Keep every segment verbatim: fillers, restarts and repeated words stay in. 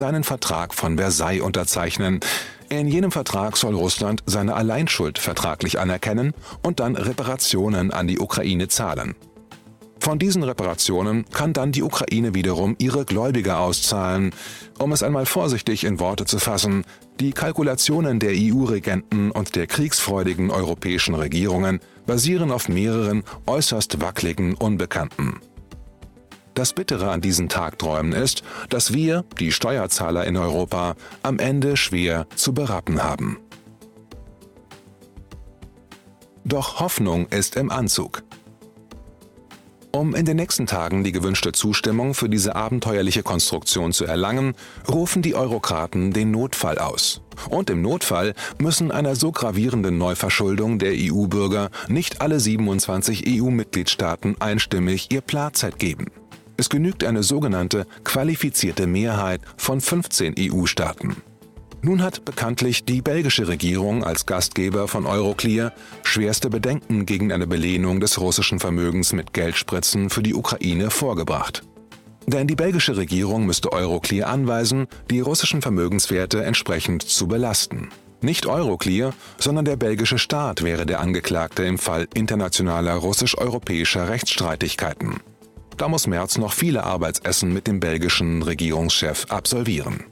seinen Vertrag von Versailles unterzeichnen. In jenem Vertrag soll Russland seine Alleinschuld vertraglich anerkennen und dann Reparationen an die Ukraine zahlen. Von diesen Reparationen kann dann die Ukraine wiederum ihre Gläubiger auszahlen. Um es einmal vorsichtig in Worte zu fassen, die Kalkulationen der E U-Regenten und der kriegsfreudigen europäischen Regierungen basieren auf mehreren äußerst wackeligen Unbekannten. Das Bittere an diesen Tagträumen ist, dass wir, die Steuerzahler in Europa, am Ende schwer zu berappen haben. Doch Hoffnung ist im Anzug. Um in den nächsten Tagen die gewünschte Zustimmung für diese abenteuerliche Konstruktion zu erlangen, rufen die Eurokraten den Notfall aus. Und im Notfall müssen einer so gravierenden Neuverschuldung der E U-Bürger nicht alle siebenundzwanzig E U-Mitgliedstaaten einstimmig ihr Platzett geben. Es genügt eine sogenannte qualifizierte Mehrheit von fünfzehn E U-Staaten. Nun hat bekanntlich die belgische Regierung als Gastgeber von Euroclear schwerste Bedenken gegen eine Belehnung des russischen Vermögens mit Geldspritzen für die Ukraine vorgebracht. Denn die belgische Regierung müsste Euroclear anweisen, die russischen Vermögenswerte entsprechend zu belasten. Nicht Euroclear, sondern der belgische Staat wäre der Angeklagte im Fall internationaler russisch-europäischer Rechtsstreitigkeiten. Da muss Merz noch viele Arbeitsessen mit dem belgischen Regierungschef absolvieren.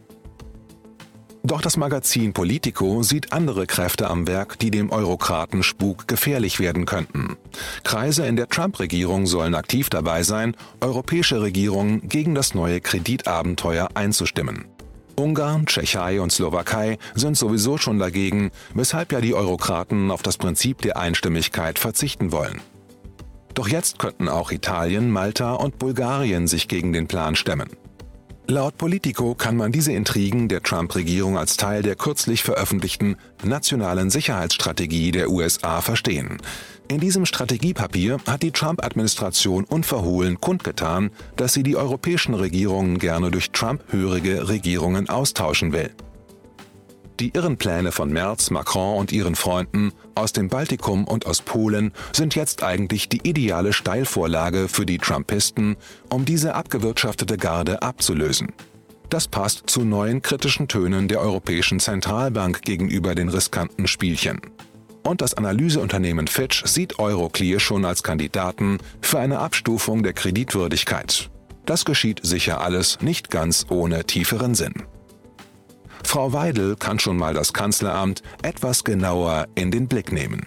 Doch das Magazin Politico sieht andere Kräfte am Werk, die dem Eurokratenspuk gefährlich werden könnten. Kreise in der Trump-Regierung sollen aktiv dabei sein, europäische Regierungen gegen das neue Kreditabenteuer einzustimmen. Ungarn, Tschechei und Slowakei sind sowieso schon dagegen, weshalb ja die Eurokraten auf das Prinzip der Einstimmigkeit verzichten wollen. Doch jetzt könnten auch Italien, Malta und Bulgarien sich gegen den Plan stemmen. Laut Politico kann man diese Intrigen der Trump-Regierung als Teil der kürzlich veröffentlichten nationalen Sicherheitsstrategie der U S A verstehen. In diesem Strategiepapier hat die Trump-Administration unverhohlen kundgetan, dass sie die europäischen Regierungen gerne durch Trump-hörige Regierungen austauschen will. Die irren Pläne von Merz, Macron und ihren Freunden aus dem Baltikum und aus Polen sind jetzt eigentlich die ideale Steilvorlage für die Trumpisten, um diese abgewirtschaftete Garde abzulösen. Das passt zu neuen kritischen Tönen der Europäischen Zentralbank gegenüber den riskanten Spielchen. Und das Analyseunternehmen Fitch sieht Euroclear schon als Kandidaten für eine Abstufung der Kreditwürdigkeit. Das geschieht sicher alles nicht ganz ohne tieferen Sinn. Frau Weidel kann schon mal das Kanzleramt etwas genauer in den Blick nehmen.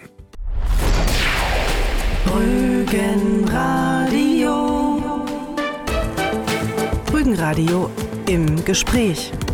Rügenradio. Rügenradio im Gespräch.